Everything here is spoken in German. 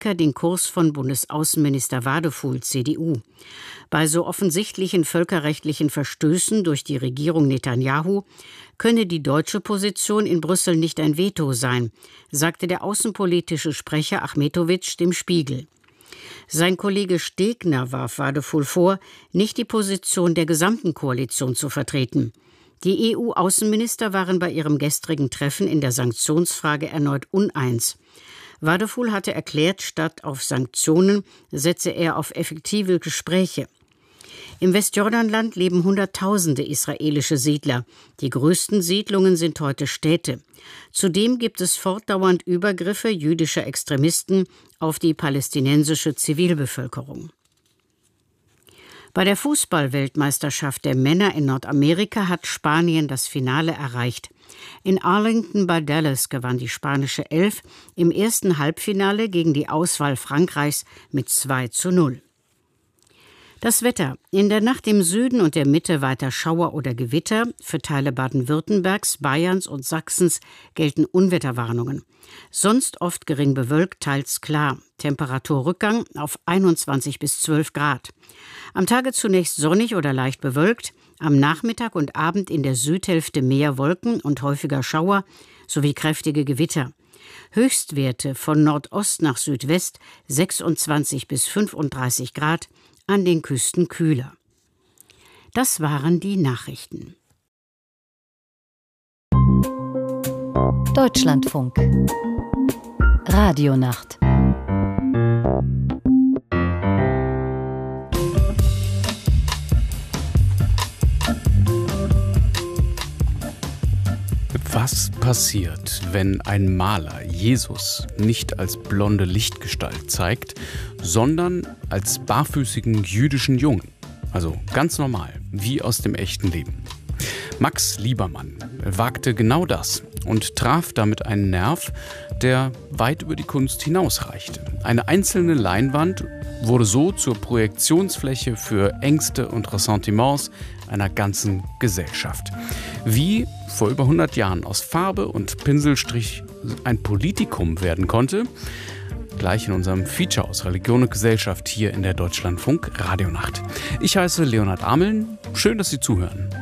Politiker den Kurs von Bundesaußenminister Wadefuhl, CDU. Bei so offensichtlichen völkerrechtlichen Verstößen durch die Regierung Netanjahu könne die deutsche Position in Brüssel nicht ein Veto sein, sagte der außenpolitische Sprecher Achmetowitsch dem Spiegel. Sein Kollege Stegner warf Wadefuhl vor, nicht die Position der gesamten Koalition zu vertreten. Die EU-Außenminister waren bei ihrem gestrigen Treffen in der Sanktionsfrage erneut uneins. Wadefuhl hatte erklärt, statt auf Sanktionen setze er auf effektive Gespräche. Im Westjordanland leben Hunderttausende israelische Siedler. Die größten Siedlungen sind heute Städte. Zudem gibt es fortdauernd Übergriffe jüdischer Extremisten auf die palästinensische Zivilbevölkerung. Bei der Fußball-Weltmeisterschaft der Männer in Nordamerika hat Spanien das Finale erreicht. In Arlington bei Dallas gewann die spanische Elf im ersten Halbfinale gegen die Auswahl Frankreichs mit 2:0. Das Wetter. In der Nacht im Süden und der Mitte weiter Schauer oder Gewitter. Für Teile Baden-Württembergs, Bayerns und Sachsens gelten Unwetterwarnungen. Sonst oft gering bewölkt, teils klar. Temperaturrückgang auf 21 bis 12 Grad. Am Tage zunächst sonnig oder leicht bewölkt. Am Nachmittag und Abend in der Südhälfte mehr Wolken und häufiger Schauer sowie kräftige Gewitter. Höchstwerte von Nordost nach Südwest 26 bis 35 Grad. An den Küsten kühler. Das waren die Nachrichten. Deutschlandfunk. Radionacht. Was passiert, wenn ein Maler Jesus nicht als blonde Lichtgestalt zeigt, sondern als barfüßigen jüdischen Jungen? Also ganz normal, wie aus dem echten Leben. Max Liebermann wagte genau das und traf damit einen Nerv, der weit über die Kunst hinausreichte. Eine einzelne Leinwand wurde so zur Projektionsfläche für Ängste und Ressentiments einer ganzen Gesellschaft. Wie vor über 100 Jahren aus Farbe und Pinselstrich ein Politikum werden konnte, gleich in unserem Feature aus Religion und Gesellschaft hier in der Deutschlandfunk Radionacht. Ich heiße Leonhard Ameln. Schön, dass Sie zuhören.